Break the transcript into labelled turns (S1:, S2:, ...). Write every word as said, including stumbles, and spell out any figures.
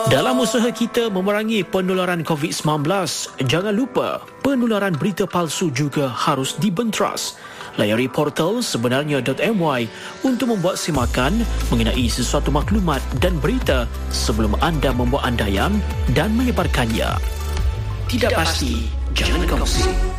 S1: Dalam usaha kita memerangi penularan covid sembilan belas, jangan lupa penularan berita palsu juga harus dibenteras. Layari portal sebenarnya dot my untuk membuat simakan mengenai sesuatu maklumat dan berita sebelum anda membuat andaian dan menyebarkannya. Tidak pasti, jangan kongsi.